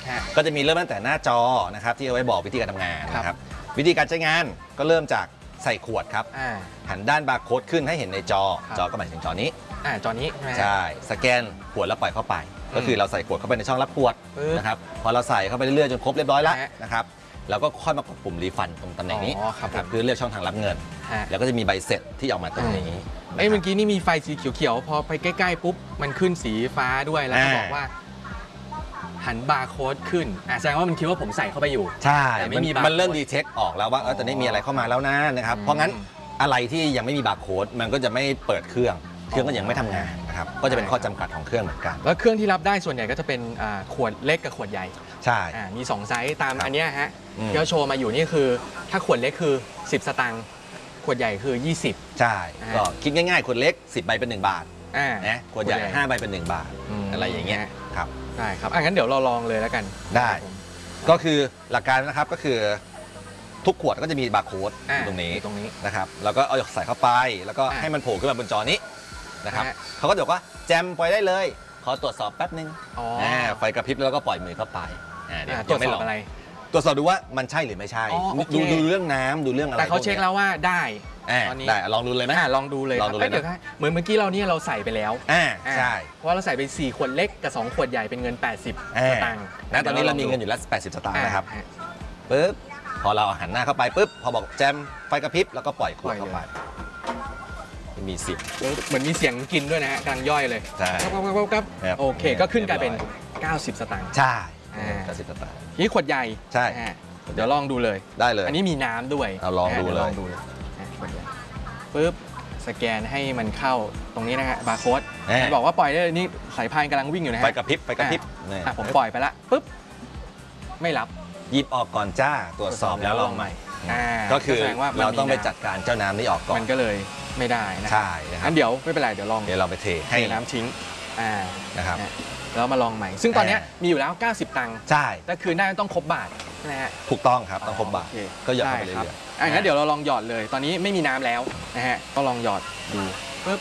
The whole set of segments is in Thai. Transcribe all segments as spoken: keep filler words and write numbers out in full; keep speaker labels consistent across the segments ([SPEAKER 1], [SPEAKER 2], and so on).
[SPEAKER 1] ก็จะมีเริ่มตั้งแต่หน้าจอนะครับที่เอาไว้บอกวิธีการทำงานนะครับวิธีการใช้งานก็เริ่มจากใส่ขวดครับหันด้านบาร์โค้ดขึ้นให้เห็นในจอจอก็หมายถึงจอนี้
[SPEAKER 2] อ่าจอนี้
[SPEAKER 1] ใช่สแกนขวดแล้วปล่อยเข้าไปก็คือเราใส่ขวดเข้าไปในช่องรับขวดนะครับพอเราใส่เข้าไปเรื่อยๆจนครบเรียบร้อยแล้วนะครับเราก็ค่อยมากดปุ่มรีฟันตรงตำแหน่งนี้ครับคือเลือกช่องทางรับเงินแล้วก็จะมีใบเสร็จที่ออกมาตรงนี้
[SPEAKER 2] ไอ้เมื่อกี้นี่มีไฟสีเขียวๆพอไปใกล้ๆปุ๊บมันขึ้นสีฟ้าด้วยแล้วก็บอกว่าหันบาร์โค้ดขึ้นแสดงว่ามันคิดว่าผมใส่เข้าไปอยู่
[SPEAKER 1] ใช่มันเริ่มดีเทคออกแล้วว่าเออตอนนี้มีอะไรเข้ามาแล้วนะนะครับเพราะงั้นอะไรที่ยังไม่มีบาร์โค้ดมันก็จะไม่เปิดเครื่องเครื่องก็ยังไม่ทำงานนะครับก็จะเป็นข้อจำกัดของเครื่องเหมือนกัน
[SPEAKER 2] แล้วเครื่องที่รับได้ส่วนใหญ่ก็จะเป็นขวดเล็กกับขวดใหญ่
[SPEAKER 1] ใช่
[SPEAKER 2] มีสองไซส์ตามอันนี้ฮะที่เขาโชว์มาอยู่นี่คือถ้าขวดเล็กคือสิบสตางค์ขวดใหญ่คือยี่สิบ
[SPEAKER 1] ใช่ก็คิดง่ายๆขวดเล็กสิบใบเป็นหนึ่งบาทนะขวดใหญ่ห้าใบเป็นหนึ่งบาทอะไรอย่างเงี้ยครับ
[SPEAKER 2] ได้ครับงั้นเดี๋ยวเราลองเลยแล้วกัน
[SPEAKER 1] ได้ก็คือหลักการนะครับก็คือทุกขวดก็จะมีบาร์โค้ดตรงนี้
[SPEAKER 2] ตรงนี้
[SPEAKER 1] นะครับแล้วก็เอาใส่เข้าไปแล้วก็ให้มันโผล่ขึ้นมาบนจอนี้นะครับเขาก็บอกว่าแจมปล่อยได้เลยขอตรวจสอบแป๊บนึงไฟกระพริบแล้วก็ปล่อยมือเข้าไป
[SPEAKER 2] ตรวจสอบอะไร
[SPEAKER 1] ตรวจสอบดูว่ามันใช่หรือไม่ใช่ดูดูเรื่องน้ำดูเรื่องอะไร
[SPEAKER 2] แต่เขาเช็คแล้วว่าได้
[SPEAKER 1] ตอนนี้ได้ลองดูเลยไหม
[SPEAKER 2] ลองดูเลยลองดูเลยนะเหมือนเมื่อกี้เราเนี่ยเราใส่ไปแล้ว
[SPEAKER 1] ใช่
[SPEAKER 2] เพราะเราใส่ไปสี่ขวดเล็กกับสองขวดใหญ่เป็นเงินแปดสิบสตางค์
[SPEAKER 1] นะตอนนี้เรามีเงินอยู่แล้วแปดสิบสตางค์นะครับปึ๊บพอเราหันหน้าเข้าไปปุ๊บพอบอกแจมไฟกระพริบแล้วก็ปล่อยขวดเข้าไปมีเสียง
[SPEAKER 2] เหมือนมีเสียงกินด้วยนะฮะกลางย่อยเลย
[SPEAKER 1] ใช่
[SPEAKER 2] ครับโอเคก็ขึ้นกลายเป็นเก้าสิบสตางค์
[SPEAKER 1] ใช่เก้าสิบสตางค์
[SPEAKER 2] นี่ขวดใหญ่
[SPEAKER 1] ใช่
[SPEAKER 2] เดี๋ยวลองดูเลย
[SPEAKER 1] ได้เลย
[SPEAKER 2] อันนี้มีน้ำด้วย
[SPEAKER 1] เอาลองดูเลย
[SPEAKER 2] ปึ๊บสแกนให้มันเข้าตรงนี้นะฮะบาร์โค้ดบอกว่าปล่อยได้เลยนี่สายพานกำลังวิ่งอยู่นะฮะ
[SPEAKER 1] ไปกระพริบไปกระพริบ
[SPEAKER 2] ผมปล่อยไปละปึ๊บไม่รับ
[SPEAKER 1] หยิบออกก่อนจ้าตรวจสอบแล้วลองใหม่ก็คือเราต้องไปจัดการเจ้าน้ำนี้ออกก่อน
[SPEAKER 2] มันก็เลยไม่ได้นะ
[SPEAKER 1] ใช่นะครับ
[SPEAKER 2] งั้นเดี๋ยวไม่เป็นไรเดี๋ยวลอง
[SPEAKER 1] เดี๋ยวเราไปเทให้
[SPEAKER 2] น้ำทิ้ง
[SPEAKER 1] นะครับ
[SPEAKER 2] แล้วมาลองใหม่ซึ่งตอนนี้มีอยู่แล้วเก้าสิบตังค์
[SPEAKER 1] ใช่
[SPEAKER 2] แต่คืนได้ต้องครบบาทนะฮะ
[SPEAKER 1] ถูกต้องครับต้องครบบาทก็หยอดไปเรื่อย
[SPEAKER 2] ๆงั้นเดี๋ยวเราลองหยอดเลยตอนนี้ไม่มีน้ำแล้วนะฮะก็ลองหยอดดูปึ๊บ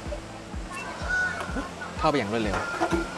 [SPEAKER 2] เข้าไปอย่างรวดเร็ว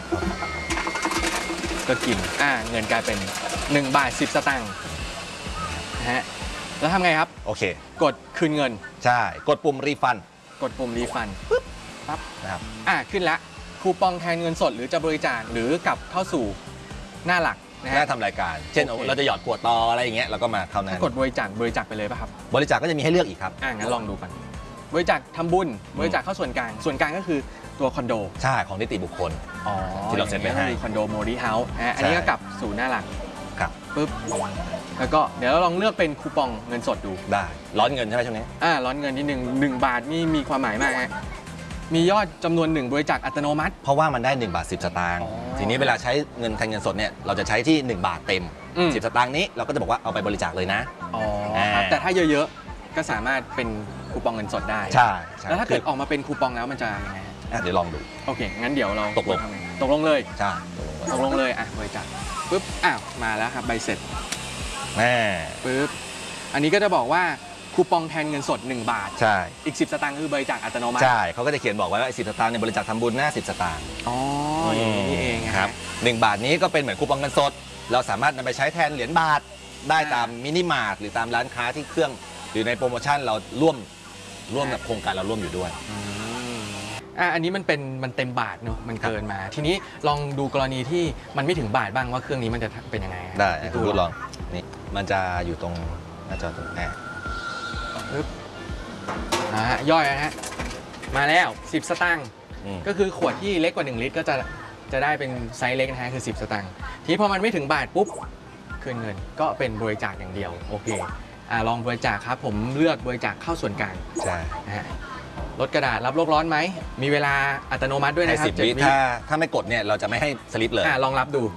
[SPEAKER 2] ก็กินอ่าเงินกลายเป็นหนึ่งบาทสิบสตางค์นะฮะแล้วทำไงครับ
[SPEAKER 1] โอเค
[SPEAKER 2] กดคืนเงิน
[SPEAKER 1] ใช่กดปุ่มรีฟัน
[SPEAKER 2] กดปุ่มรีฟันปึ๊บปั๊บนะครับอ่าขึ้นละคูปองแทนเงินสดหรือจะบริจาคหรือกลับเข้าสู่หน้าหลักนะฮะ
[SPEAKER 1] ทำรายการเช่นเราจะหยอดขวดต่ออะไรอย่างเงี้ยเราก็มาเข้าหน้าก
[SPEAKER 2] ดบริจาคบริจาคไปเลยป่ะครับ
[SPEAKER 1] บริจาคก็จะมีให้เลือกอีกครับ
[SPEAKER 2] อ่างั้นลองดูกันบริจาคทำบุญบริจาคเข้าส่วนกลางส่วนกลางก็คือตัวคอนโด
[SPEAKER 1] ใช่ของนิติบุคคลที่เราเซ็ตไปให้
[SPEAKER 2] คอนโดโมดิเฮาส์อันนี้ก็กลับสู่หน้าหลัก
[SPEAKER 1] ครับ
[SPEAKER 2] ปึ๊บแล้วก็เดี๋ยวเราลองเลือกเป็นคูปองเงินสดดู
[SPEAKER 1] ได้ร้อนเงินใช่ไหมช่วงนี้
[SPEAKER 2] อ่าร้อนเงินนิดนึงหนึ่งบาทนี่มีความหมายมากฮะมียอดจำนวนหนึ่งบริจาคอัตโนมัติ
[SPEAKER 1] เพราะว่ามันได้หนึ่งบาทสิบสตางค์ทีนี้เวลาใช้เงินแทนเงินสดเนี่ยเราจะใช้ที่หนึ่งบาทเต็มสิบสตางค์นี้เราก็จะบอกว่าเอาไปบริจาคเลยนะ
[SPEAKER 2] อ๋อแต่ถ้าเยอะๆก็สามารถเป็นคูปองเงินสดได้
[SPEAKER 1] ใช่
[SPEAKER 2] แล้วถ้าเกิดออกมาเป็นคูปองแล้วมันจะยังไง
[SPEAKER 1] เดี๋ยวลองดู
[SPEAKER 2] โอเคงั้นเดี๋ยวเรา
[SPEAKER 1] ตกลง
[SPEAKER 2] ตกลงเลย
[SPEAKER 1] ใช่
[SPEAKER 2] ตกลงเลยอ่ะบริจาคปึ๊บอ้าวมาแล้วครับใบเสร็จ
[SPEAKER 1] แม่
[SPEAKER 2] ปึ๊บอันนี้ก็จะบอกว่าคูปองแทนเงินสดหนึ่งบาท
[SPEAKER 1] ใช่
[SPEAKER 2] อีกสิบสตางค์คือบริจาคอัตโนมัติ
[SPEAKER 1] ใช่เขาก็จะเขียนบอกไว้ว่าสิบสตางค์ในบริจาคทำบุญหน้าสิบสตางค์
[SPEAKER 2] อ๋ออย่างนี้นี่เอง
[SPEAKER 1] ครับหนึ่งบาทนี้ก็เป็นเหมือนคูปองเงินสดเราสามารถนำไปใช้แทนเหรียญบาทได้ตามมินิมาร์ทหรือตามร้านค้าที่เครื่องหรือในโปรโมชั่นเราร่วมร่วมกับโครงการเราร่วมอยู่ด้วย
[SPEAKER 2] อ่ะอันนี้มันเป็นมันเต็มบาทเนอะมันเกินมาทีนี้ลองดูกรณีที่มันไม่ถึงบาทบ้างว่าเครื่องนี้มันจะเป็นยังไง
[SPEAKER 1] ได้ดูลองนี่มันจะอยู่ตรงหน้าจอตรงแอร์
[SPEAKER 2] ปึ๊บอ่าย่อยนะฮะมาแล้วสิบสตางค์ก็คือขวดที่เล็กกว่าหนึ่งลิตรก็จะจะได้เป็นไซส์เล็กนะฮะคือสิบสตางค์ทีนี้พอมันไม่ถึงบาทปุ๊บคืนเงินก็เป็นบริจาคอย่างเดียวโอเคอ่าลองบริจาคครับผมเลือกบริจาคเข้าส่วนกลาง
[SPEAKER 1] ใช่
[SPEAKER 2] นะฮะลดกระดาษรับโลกร้อนไหมมีเวลาอัตโนมัติด้วยนะครับ
[SPEAKER 1] สิบวิถ้าถ้าไม่กดเนี่ยเราจะไม่ให้สลิปเลย
[SPEAKER 2] อ่าลองรับดู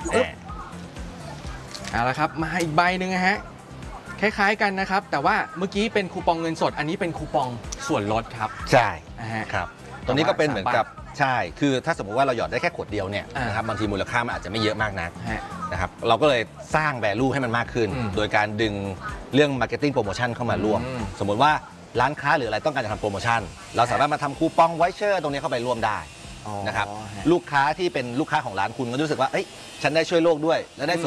[SPEAKER 2] เอาละครับมาอีกใบหนึ่งนะฮะคล้ายๆกันนะครับแต่ว่าเมื่อกี้เป็นคูปองเงินสดอันนี้เป็นคูปองส่วนลดครับ
[SPEAKER 1] ใช่ครับตรงนี้ก็เป็นเหมือนกับใช่คือถ้าสมมติว่าเราหยอดได้แค่ขวดเดียวเนี่ยนะครับบางทีมูลค่ามันอาจจะไม่เยอะมากนักนะครับเราก็เลยสร้าง value ให้มันมากขึ้นโดยการดึงเรื่อง marketing promotion เข้ามาร่วมสมมติว่าร้านค้าหรืออะไรต้องการจะทำโปรโมชั่นเราสามารถมาทำคูปองไวเชอร์ตรงนี้เข้าไปร่วมได้นะครับลูกค้าที่เป็นลูกค้าของร้านคุณก็รู้สึกว่าเอ้ยฉันได้ช่วยโลกด้วยและได้ส่วน